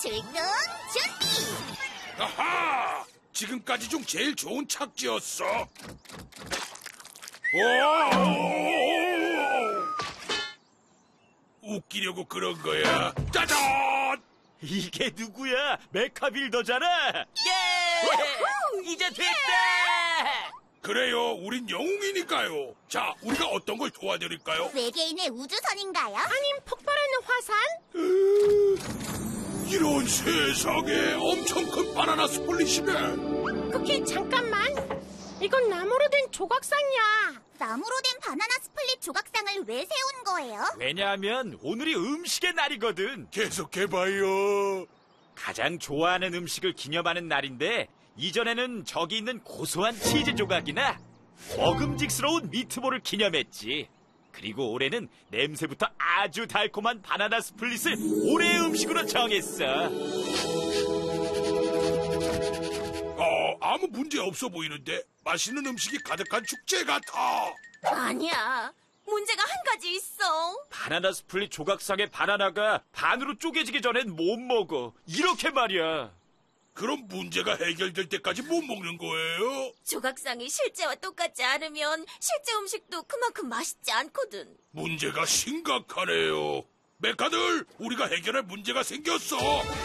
출동 준비! 아하! 지금까지 중 제일 좋은 착지였어. 오! 웃기려고 그런 거야. 짜잔! 이게 누구야? 메카빌더잖아. 예! 이제 됐다. 그래요, 우린 영웅이니까요. 자, 우리가 어떤 걸 도와드릴까요? 외계인의 우주선인가요? 아님 폭발하는 화산? 이런 세상에 엄청 큰 바나나 스플릿이네. 쿠키 잠깐만. 이건 나무로 된 조각상이야. 나무로 된 바나나 스플릿 조각상을 왜 세운 거예요? 왜냐하면 오늘이 음식의 날이거든. 계속해봐요. 가장 좋아하는 음식을 기념하는 날인데 이전에는 저기 있는 고소한 치즈 조각이나 먹음직스러운 미트볼을 기념했지. 그리고 올해는 냄새부터 아주 달콤한 바나나 스플릿을 올해의 음식으로 정했어. 아무 문제 없어 보이는데 맛있는 음식이 가득한 축제 같아. 아니야. 문제가 한 가지 있어. 바나나 스플릿 조각상의 바나나가 반으로 쪼개지기 전엔 못 먹어. 이렇게 말이야. 그럼 문제가 해결될 때까지 못 먹는 거예요? 조각상이 실제와 똑같지 않으면 실제 음식도 그만큼 맛있지 않거든. 문제가 심각하네요. 메카들, 우리가 해결할 문제가 생겼어.